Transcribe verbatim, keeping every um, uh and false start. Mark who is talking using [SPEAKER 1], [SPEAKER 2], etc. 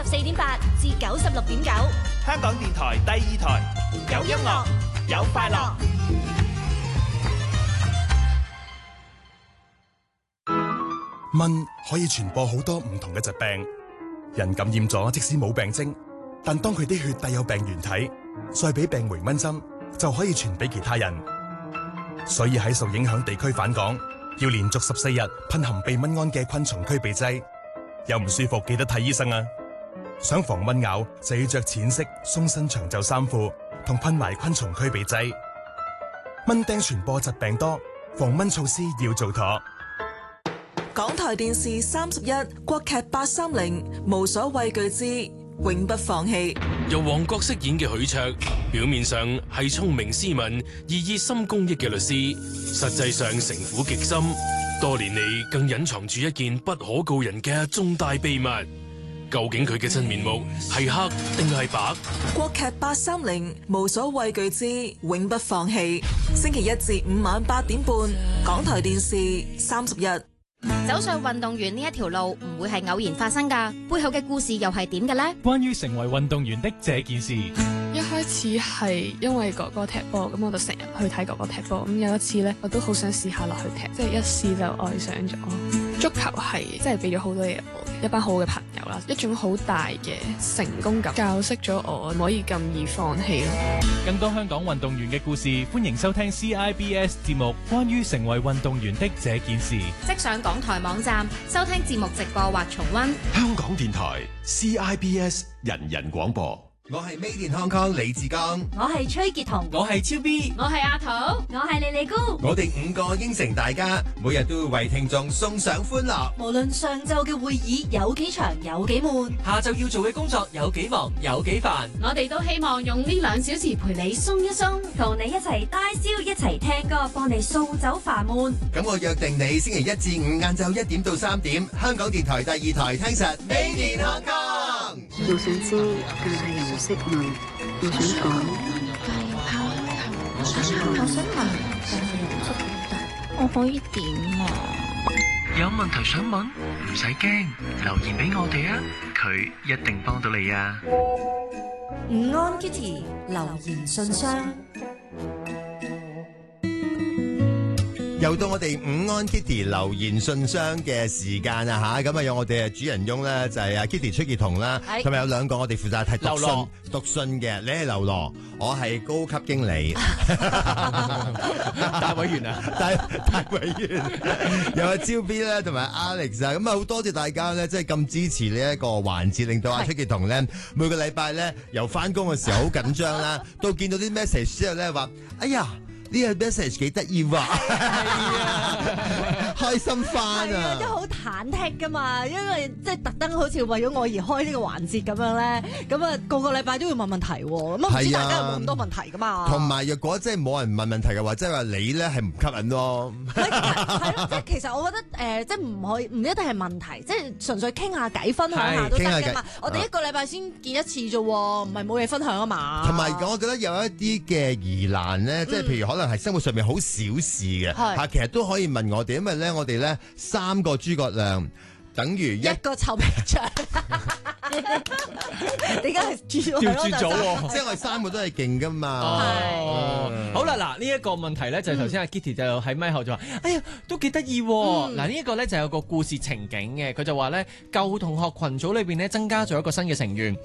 [SPEAKER 1] 十四點八至九十六點九，
[SPEAKER 2] 香港電台第二台，有音樂，有快樂。
[SPEAKER 3] 蚊可以傳播好多唔同嘅疾病，人感染咗即使冇病徵，但當佢啲血帶有病原體，再俾病媒蚊針，就可以傳俾其他人。所以喺受影響地區返港，要連續十四日噴含避蚊胺嘅昆蟲驅避劑。有唔舒服記得睇醫生啊！想防蚊咬就要着淺色鬆身長袖衫褲，同噴埋昆蟲驅避劑。蚊叮傳播疾病多，防蚊措施要做妥。
[SPEAKER 4] 港台電視三十一，國劇八三零，無所畏懼之永不放棄。
[SPEAKER 5] 由王國飾演嘅許卓，表面上係聰明斯文而熱心公益嘅律師，實際上城府極深，多年嚟更隱藏住一件不可告人嘅重大秘密。究竟佢嘅真面目係黑定係白？
[SPEAKER 4] 國劇八三零，無所畏懼之永不放棄。星期一至五晚八點半，港台電視三十一。
[SPEAKER 1] 走上運動員呢一條路唔會係偶然發生㗎，背後嘅故事又係點嘅呢？
[SPEAKER 6] 關於成為運動員的這件事，
[SPEAKER 7] 一開始係因為哥哥踢波，咁我就成日去睇哥哥踢波。咁有一次呢，我都好想試下落去踢，即係一試就愛上咗。足球係即係俾咗好多嘢我嘅，一班好嘅朋友啦，一種好大嘅成功感，教識咗我唔可以咁易放棄咯。
[SPEAKER 6] 更多香港運動員嘅故事，歡迎收聽 C I B S 節目《關於成為運動員的這件事》，
[SPEAKER 1] 即上港台網站收聽節目直播或重溫。
[SPEAKER 8] 香港電台 C I B S 人人廣播。
[SPEAKER 9] 我係 Made in Hong Kong 李志剛，
[SPEAKER 1] 我係崔潔彤，
[SPEAKER 6] 我係超 B，
[SPEAKER 1] 我係阿桃，我係莉莉姑。
[SPEAKER 9] 我哋五個應承大家，每日都會為聽眾送上歡樂。
[SPEAKER 1] 無論上晝嘅會議有幾長有幾悶，
[SPEAKER 10] 下晝要做嘅工作有幾忙有幾煩，
[SPEAKER 1] 我哋都希望用呢兩小時陪你鬆一鬆，同你一齊大笑，一齊聽歌，幫你掃走煩悶。
[SPEAKER 9] 咁我約定你星期一至五晏晝一點到三點，香港電台第二台聽實 Made in Hong Kong。
[SPEAKER 11] 我想知，但係又唔識問。我想講，我想問，但係又唔識答，我可以點啊？
[SPEAKER 10] 有問題想問，唔使驚，留言俾我哋啊，佢一定幫到你啊！
[SPEAKER 1] 午安 Kitty 留言信箱。
[SPEAKER 9] 又到我哋午安 Kitty 留言信箱嘅時間啊吓，咁啊有我哋嘅主人翁咧就係阿 Kitty 崔潔彤啦，同埋有兩個我哋負責睇讀信讀信嘅，你係流羅，我係高級經理，
[SPEAKER 6] 大委員啊，
[SPEAKER 9] 大大委員，有阿招 B 咧同埋 Alex 啊，咁啊好多謝大家咧，即係咁支持呢一個環節，令到阿崔潔彤咧每個禮拜咧由翻工嘅時候好緊張啦，到見到啲 message 之後咧話，哎呀〜呢個 message 幾得意喎，開心翻啊！
[SPEAKER 12] 都好忐忑噶嘛，因為即係特登好似為咗我而開呢個環節咁樣咧，咁啊個個禮拜都要問問題喎，咁啊唔知大家有冇咁多問題噶嘛？
[SPEAKER 9] 同埋若果即係冇人問問題嘅話，即係話你咧係唔吸引咯。
[SPEAKER 12] 係咯，即係其實我覺得誒、呃，即係唔可以，唔一定係問題，即係純粹傾下偈、分享下都得嘅嘛。我哋一個禮拜先見一次啫喎，唔係冇嘢分享啊嘛。
[SPEAKER 9] 同埋我覺得有一啲嘅疑難咧，即係譬如可能係生活上面好小事嘅嚇，其實都可以問我哋，因為咧我哋咧三個諸葛亮等於一
[SPEAKER 12] 個臭皮匠。點解係轉
[SPEAKER 6] 調轉咗喎？
[SPEAKER 9] 即係我哋三個都係勁噶嘛。
[SPEAKER 6] 哦，好啦，嗱呢一個問題咧就係頭先阿 Kitty 就喺咪後就話，哎呀都幾得意喎。嗱呢一個咧就有個故事情景嘅，佢就話咧舊同學群組裏邊咧增加咗一個新嘅成員。